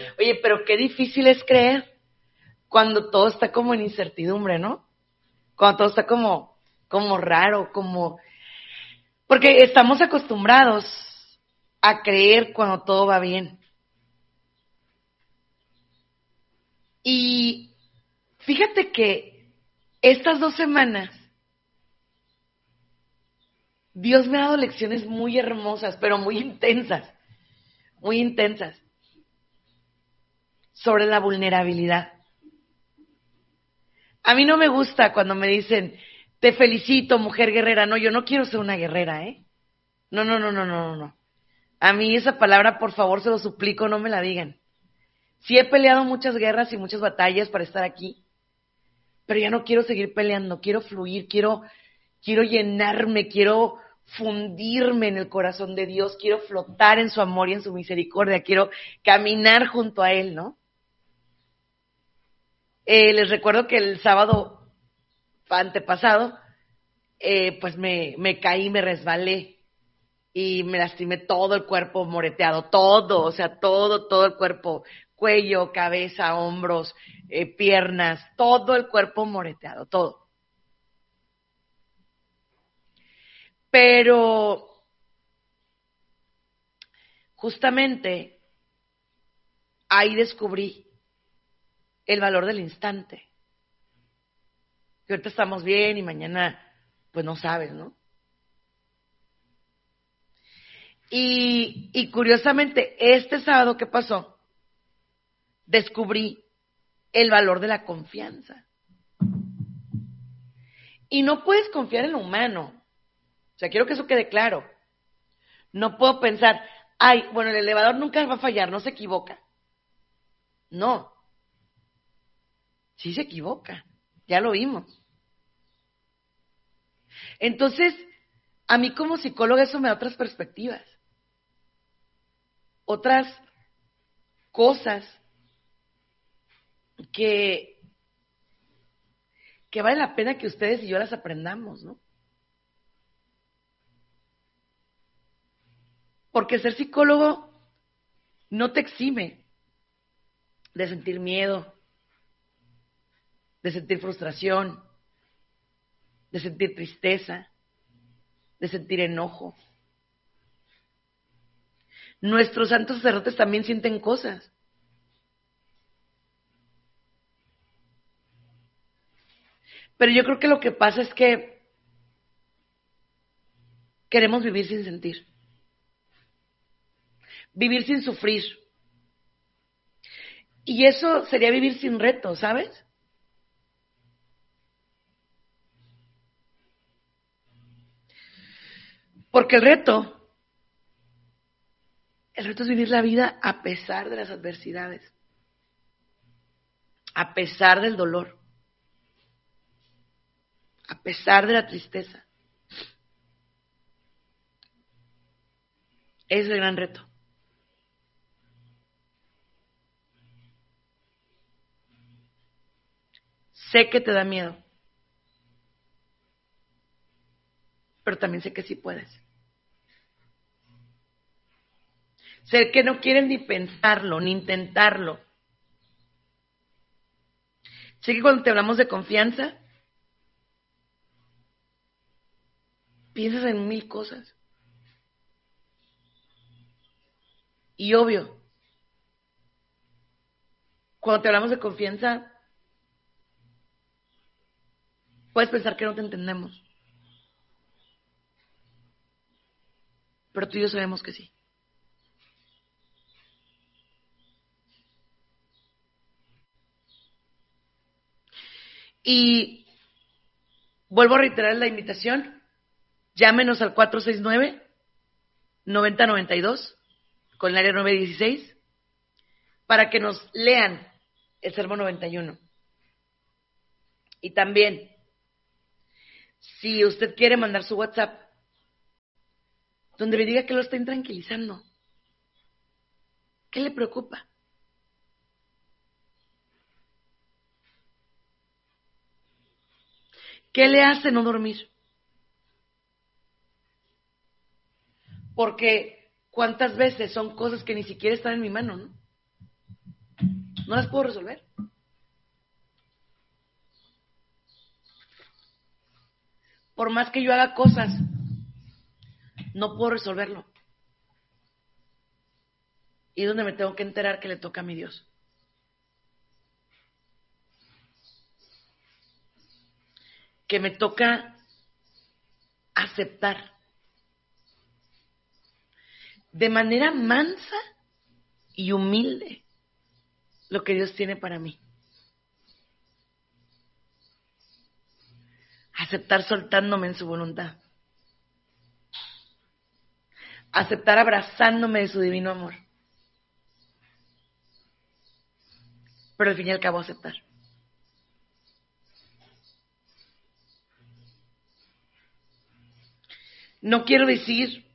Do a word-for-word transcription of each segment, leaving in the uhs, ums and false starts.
Oye, pero qué difícil es creer cuando todo está como en incertidumbre, ¿no? Cuando todo está como, como raro, como... Porque estamos acostumbrados a creer cuando todo va bien. Y fíjate que estas dos semanas Dios me ha dado lecciones muy hermosas, pero muy intensas, muy intensas, sobre la vulnerabilidad. A mí no me gusta cuando me dicen, te felicito, mujer guerrera. No, yo no quiero ser una guerrera, ¿eh? No, no, no, no, no, no, no. A mí esa palabra, por favor, se lo suplico, no me la digan. Sí he peleado muchas guerras y muchas batallas para estar aquí, pero ya no quiero seguir peleando, quiero fluir, quiero, quiero llenarme, quiero fundirme en el corazón de Dios, quiero flotar en su amor y en su misericordia, quiero caminar junto a Él, ¿no? Eh, les recuerdo que el sábado antepasado, eh, pues me, me caí, me resbalé y me lastimé todo el cuerpo moreteado, todo, o sea, todo, todo el cuerpo, cuello, cabeza, hombros, eh, piernas, todo el cuerpo moreteado, todo. Pero justamente ahí descubrí el valor del instante. Que ahorita estamos bien y mañana, pues no sabes, ¿no? Y, y curiosamente, este sábado que pasó, descubrí el valor de la confianza. Y no puedes confiar en lo humano. O sea, quiero que eso quede claro. No puedo pensar, ay, bueno, el elevador nunca va a fallar, no se equivoca. No. Sí se equivoca. Ya lo vimos. Entonces, a mí como psicóloga eso me da otras perspectivas. Otras cosas que, que vale la pena que ustedes y yo las aprendamos, ¿no? Porque ser psicólogo no te exime de sentir miedo, de sentir frustración, de sentir tristeza, de sentir enojo. Nuestros santos sacerdotes también sienten cosas. Pero yo creo que lo que pasa es que queremos vivir sin sentir, vivir sin sufrir. Y eso sería vivir sin reto, ¿sabes? Porque el reto, el reto es vivir la vida a pesar de las adversidades, a pesar del dolor, a pesar de la tristeza. Ese es el gran reto. Sé que te da miedo, pero también sé que sí puedes. Sé que no quieren ni pensarlo, ni intentarlo. Sé que cuando te hablamos de confianza, piensas en mil cosas. Y obvio, cuando te hablamos de confianza, puedes pensar que no te entendemos. Pero tú y yo sabemos que sí. Y vuelvo a reiterar la invitación. Llámenos al cuatro seis nueve, nueve cero nueve dos con el área nueve dieciséis para que nos lean el Sermón noventa y uno. Y también, si usted quiere mandar su WhatsApp, donde le diga que lo estén tranquilizando. ¿Qué le preocupa? ¿Qué le hace no dormir? Porque cuántas veces son cosas que ni siquiera están en mi mano, ¿no? No las puedo resolver. Por más que yo haga cosas, no puedo resolverlo. Y es donde me tengo que enterar que le toca a mi Dios. Que me toca aceptar de manera mansa y humilde lo que Dios tiene para mí. Aceptar soltándome en su voluntad. Aceptar abrazándome de su divino amor. Pero al fin y al cabo aceptar. No quiero decir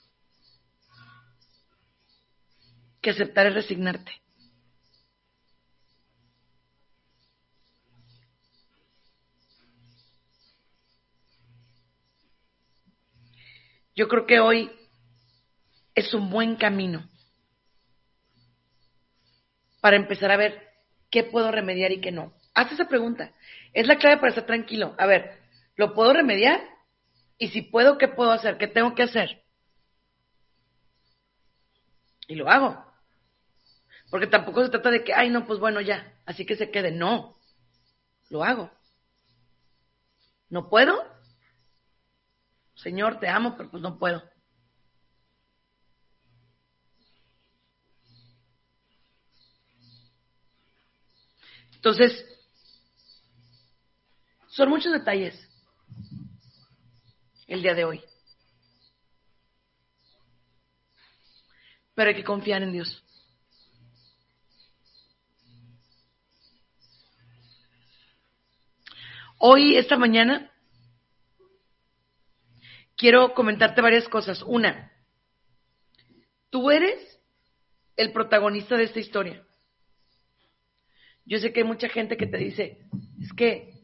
que aceptar es resignarte. Yo creo que hoy es un buen camino para empezar a ver qué puedo remediar y qué no. Haz esa pregunta. Es la clave para estar tranquilo. A ver, ¿lo puedo remediar? Y si puedo, ¿qué puedo hacer? ¿Qué tengo que hacer? Y lo hago. Porque tampoco se trata de que, ay, no, pues bueno, ya, así que se quede. No, lo hago. ¿No puedo? Señor, te amo, pero pues no puedo. Entonces, son muchos detalles el día de hoy. Pero hay que confiar en Dios. Hoy, esta mañana, quiero comentarte varias cosas. Una, tú eres el protagonista de esta historia. Yo sé que hay mucha gente que te dice, es que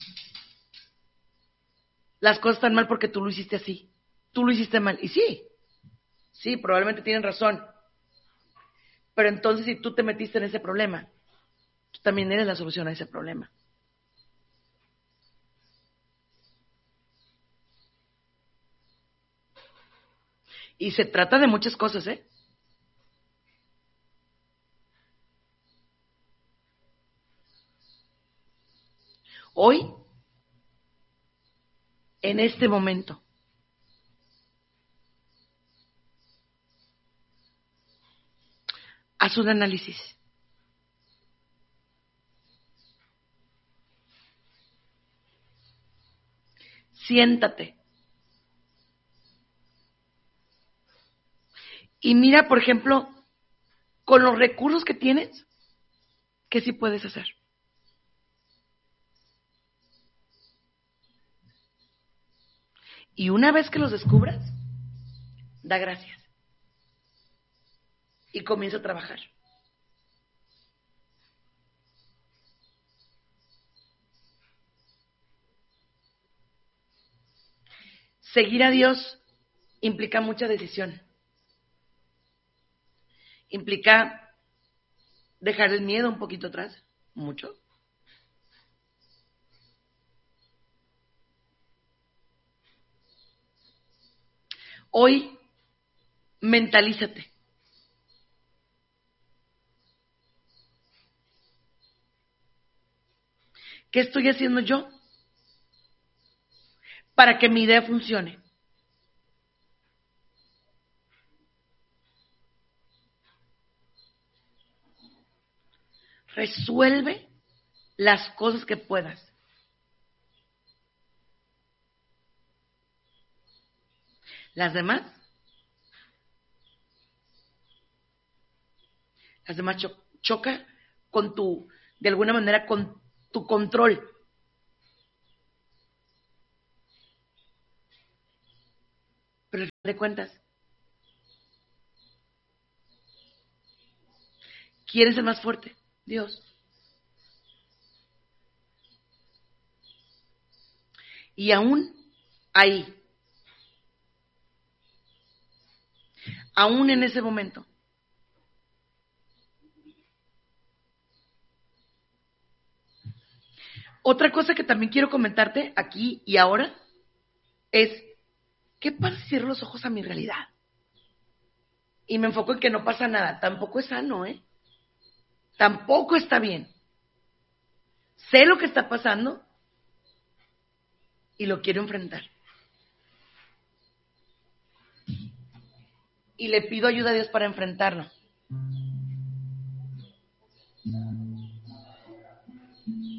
las cosas están mal porque tú lo hiciste así. Tú lo hiciste mal. Y sí, sí, probablemente tienen razón. Pero entonces si tú te metiste en ese problema, tú también eres la solución a ese problema. Y se trata de muchas cosas, ¿eh? Hoy, en este momento, haz un análisis. Siéntate. Y mira, por ejemplo, con los recursos que tienes, ¿qué sí puedes hacer? Y una vez que los descubras, da gracias. Y comienza a trabajar. Seguir a Dios implica mucha decisión. Implica dejar el miedo un poquito atrás, mucho. Hoy, mentalízate. ¿Qué estoy haciendo yo para que mi idea funcione? Resuelve las cosas que puedas. Las demás, las demás cho- choca con tu, de alguna manera, con tu control. Pero al final de cuentas, ¿quién es el más fuerte? Dios. Y aún ahí, aún en ese momento, Otra cosa que también quiero comentarte aquí y ahora es, ¿qué pasa si cierro los ojos a mi realidad? Y me enfoco en que no pasa nada. Tampoco es sano, ¿eh? Tampoco está bien. Sé lo que está pasando y lo quiero enfrentar. Y le pido ayuda a Dios para enfrentarlo.